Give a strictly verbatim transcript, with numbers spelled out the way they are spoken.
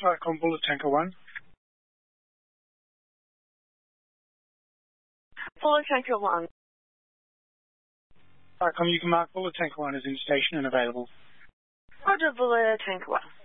Cyclone Bullet Tanker one. Bullet Tanker one. Cyclone, you can mark Bullet Tanker one as in station and available. Roger, Bullet Tanker one.